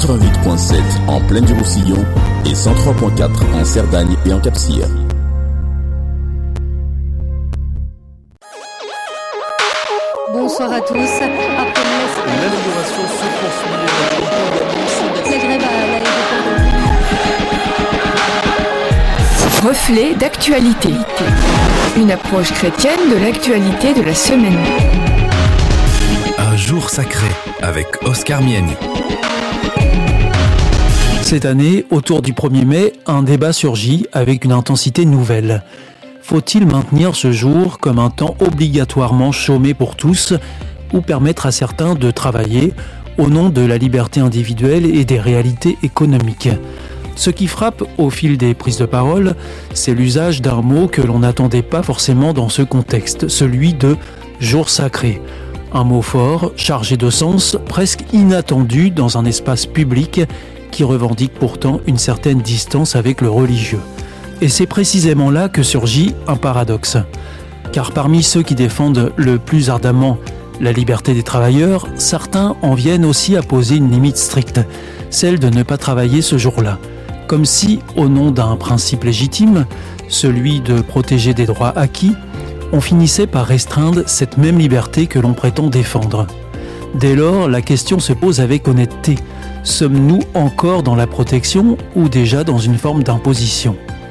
88.7 en Plaine du Roussillon et 103.4 en Cerdagne et en Cap-Sire. Bonsoir à tous. Après l'inauguration se poursuit. la grève à l'aéroport. Reflet d'actualité. Une approche chrétienne de l'actualité de la semaine. Un jour sacré avec Oscar Miani. Cette année, autour du 1er mai, un débat surgit avec une intensité nouvelle. Faut-il maintenir ce jour comme un temps obligatoirement chômé pour tous ou permettre à certains de travailler au nom de la liberté individuelle et des réalités économiques ? Ce qui frappe au fil des prises de parole, c'est l'usage d'un mot que l'on n'attendait pas forcément dans ce contexte, celui de « jour sacré ». Un mot fort, chargé de sens, presque inattendu dans un espace public qui revendique pourtant une certaine distance avec le religieux. Et c'est précisément là que surgit un paradoxe. Car parmi ceux qui défendent le plus ardemment la liberté des travailleurs, certains en viennent aussi à poser une limite stricte, celle de ne pas travailler ce jour-là. Comme si, au nom d'un principe légitime, celui de protéger des droits acquis, on finissait par restreindre cette même liberté que l'on prétend défendre. Dès lors, la question se pose avec honnêteté. Sommes-nous encore dans la protection ou déjà dans une forme d'imposition ?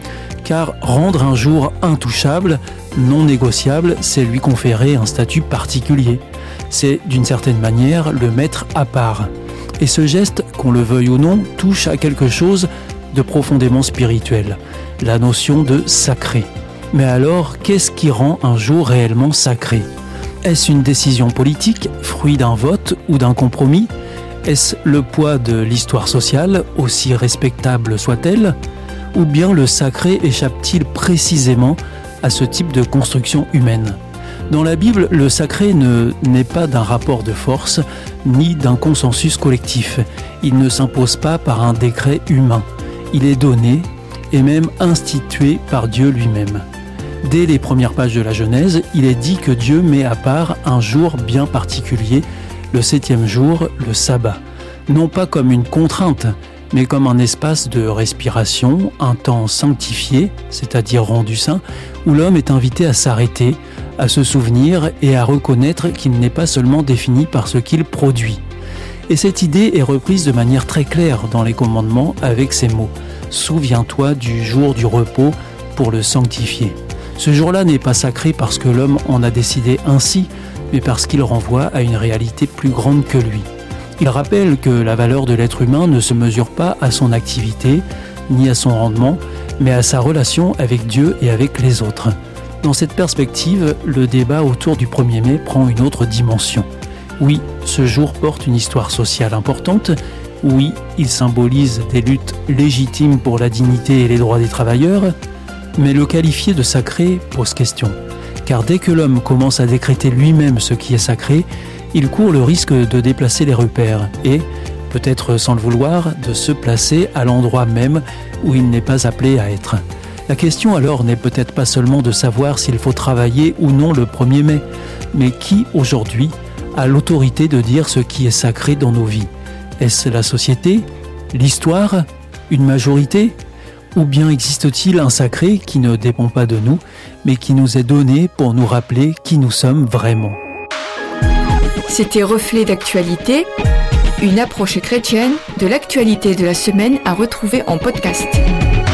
Car rendre un jour intouchable, non négociable, c'est lui conférer un statut particulier. C'est d'une certaine manière le mettre à part. Et ce geste, qu'on le veuille ou non, touche à quelque chose de profondément spirituel, la notion de sacré. Mais alors, qu'est-ce qui rend un jour réellement sacré ? Est-ce une décision politique, fruit d'un vote ou d'un compromis ? Est-ce le poids de l'histoire sociale, aussi respectable soit-elle ? Ou bien le sacré échappe-t-il précisément à ce type de construction humaine ? Dans la Bible, le sacré n'est pas d'un rapport de force, ni d'un consensus collectif. Il ne s'impose pas par un décret humain. Il est donné et même institué par Dieu lui-même. Dès les premières pages de la Genèse, il est dit que Dieu met à part un jour bien particulier, le 7e jour, le sabbat. Non pas comme une contrainte, mais comme un espace de respiration, un temps sanctifié, c'est-à-dire rendu saint, où l'homme est invité à s'arrêter, à se souvenir et à reconnaître qu'il n'est pas seulement défini par ce qu'il produit. Et cette idée est reprise de manière très claire dans les commandements avec ces mots « Souviens-toi du jour du repos pour le sanctifier ». Ce jour-là n'est pas sacré parce que l'homme en a décidé ainsi, mais parce qu'il renvoie à une réalité plus grande que lui. Il rappelle que la valeur de l'être humain ne se mesure pas à son activité, ni à son rendement, mais à sa relation avec Dieu et avec les autres. Dans cette perspective, le débat autour du 1er mai prend une autre dimension. Oui, ce jour porte une histoire sociale importante. Oui, il symbolise des luttes légitimes pour la dignité et les droits des travailleurs. Mais le qualifier de sacré pose question. Car dès que l'homme commence à décréter lui-même ce qui est sacré, il court le risque de déplacer les repères et, peut-être sans le vouloir, de se placer à l'endroit même où il n'est pas appelé à être. La question alors n'est peut-être pas seulement de savoir s'il faut travailler ou non le 1er mai, mais qui aujourd'hui a l'autorité de dire ce qui est sacré dans nos vies ? Est-ce la société ? L'histoire ? Une majorité ? Ou bien existe-t-il un sacré qui ne dépend pas de nous, mais qui nous est donné pour nous rappeler qui nous sommes vraiment ? C'était Reflet d'actualité, une approche chrétienne de l'actualité de la semaine à retrouver en podcast.